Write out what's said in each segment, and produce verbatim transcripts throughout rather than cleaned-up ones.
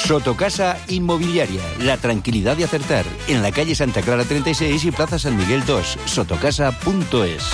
Sotocasa Inmobiliaria, la tranquilidad de acertar. En la calle Santa Clara treinta y seis y Plaza San Miguel dos, sotocasa punto es.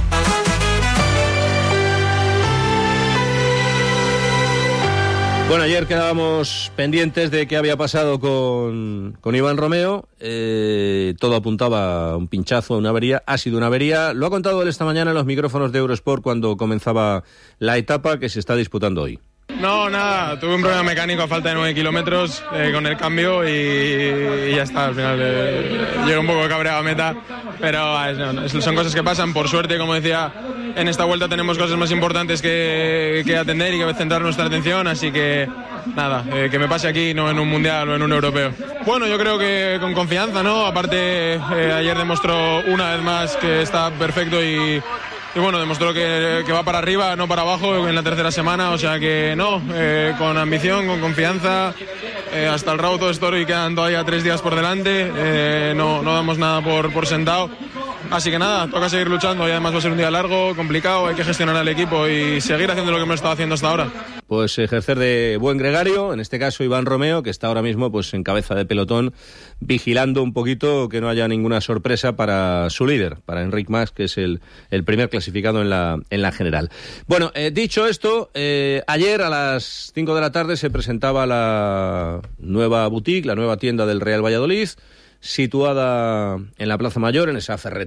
Bueno, ayer quedábamos pendientes de qué había pasado con, con Iván Romeo. Eh, todo apuntaba a un pinchazo, a una avería. Ha sido una avería. Lo ha contado él esta mañana en los micrófonos de Eurosport cuando comenzaba la etapa que se está disputando hoy. No, nada, tuve un problema mecánico a falta de nueve kilómetros eh, con el cambio y, y ya está, al final eh, llegué un poco cabreado a meta, pero eh, no, son cosas que pasan. Por suerte, como decía, en esta vuelta tenemos cosas más importantes que, que atender y que centrar nuestra atención, así que nada, eh, que me pase aquí, no en un mundial o en un europeo. Bueno, yo creo que con confianza, ¿no? Aparte, eh, ayer demostró una vez más que está perfecto y... Y bueno, demostró que, que va para arriba, no para abajo en la tercera semana, o sea que no, eh, con ambición, con confianza, eh, hasta el Rauto Story quedan todavía tres días por delante, eh, no, no damos nada por, por sentado, así que nada, toca seguir luchando y además va a ser un día largo, complicado, hay que gestionar al equipo y seguir haciendo lo que hemos estado haciendo hasta ahora. Pues ejercer de buen gregario, en este caso Iván Romeo, que está ahora mismo pues en cabeza de pelotón, vigilando un poquito que no haya ninguna sorpresa para su líder, para Enric Mas, que es el, el primer clasificado en la, en la general. Bueno, eh, dicho esto, eh, ayer a las cinco de la tarde se presentaba la nueva boutique, la nueva tienda del Real Valladolid, situada en la Plaza Mayor, en esa ferretería